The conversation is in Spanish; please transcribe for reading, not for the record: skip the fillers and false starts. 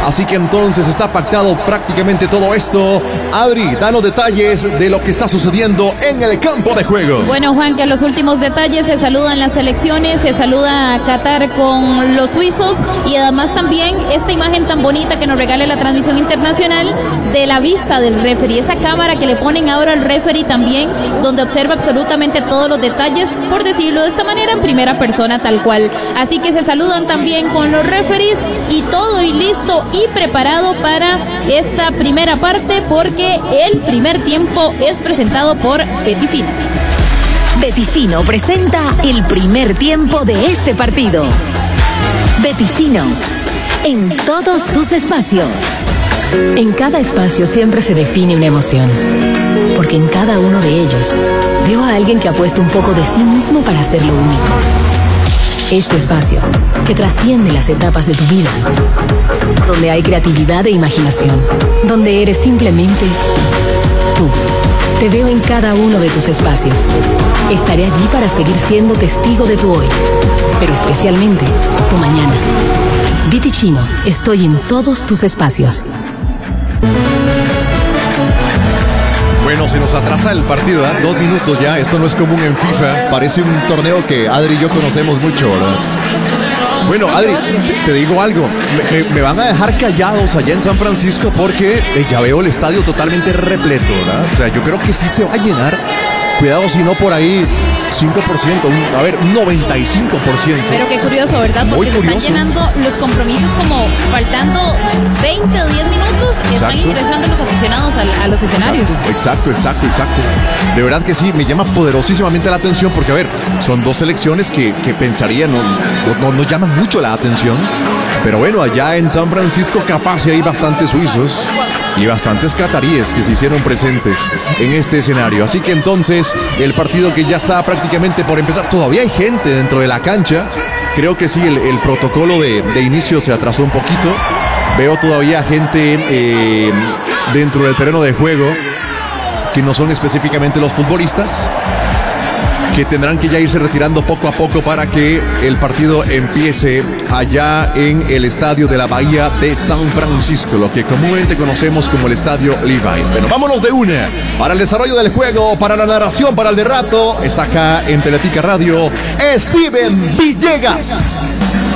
Así que entonces está pactado prácticamente todo esto. Adri, danos detalles de lo que está sucediendo en el campo de juego. Bueno, Juan, que los últimos detalles, se saludan las selecciones, se saluda a Qatar con los suizos y además también esta imagen tan bonita que nos regala la transmisión internacional de la vista del referee, esa cámara que le ponen ahora al referee también, donde observa absolutamente todos los detalles, por decirlo de esta manera, en primera persona tal cual. Así que se saludan también con los referees y todo y listo y preparado para esta primera parte, porque el primer tiempo es presentado por Beticino. Beticino presenta el primer tiempo de este partido. Beticino, en todos tus espacios. En cada espacio siempre se define una emoción, porque en cada uno de ellos veo a alguien que ha puesto un poco de sí mismo para hacerlo único. Este espacio, que trasciende las etapas de tu vida, donde hay creatividad e imaginación, donde eres simplemente tú. Te veo en cada uno de tus espacios. Estaré allí para seguir siendo testigo de tu hoy, pero especialmente tu mañana. Beticino, estoy en todos tus espacios. Bueno, se nos atrasa el partido, ¿eh? 2 minutos ya, esto no es común en FIFA, parece un torneo que Adri y yo conocemos mucho, ¿verdad? Bueno, Adri, te digo algo, me van a dejar callados allá en San Francisco porque ya veo el estadio totalmente repleto, ¿verdad? O sea, yo creo que sí se va a llenar, cuidado si no por ahí 5%, a ver, 95%. Pero qué curioso, ¿verdad? Porque se están llenando los compromisos como faltando 20 o 10 minutos y están ingresando los aficionados a los escenarios. Exacto. De verdad que sí, me llama poderosísimamente la atención porque, a ver, son dos selecciones que pensaría no llaman mucho la atención. Pero bueno, allá en San Francisco capaz hay bastantes suizos y bastantes cataríes que se hicieron presentes en este escenario. Así que entonces el partido que ya está prácticamente por empezar, todavía hay gente dentro de la cancha. Creo que sí, el protocolo de inicio se atrasó un poquito. Veo todavía gente dentro del terreno de juego que no son específicamente los futbolistas, que tendrán que ya irse retirando poco a poco para que el partido empiece allá en el estadio de la Bahía de San Francisco, lo que comúnmente conocemos como el estadio Levi. Bueno, vámonos de una para el desarrollo del juego, para la narración, para el de rato. Está acá en Teletica Radio, Steven Villegas.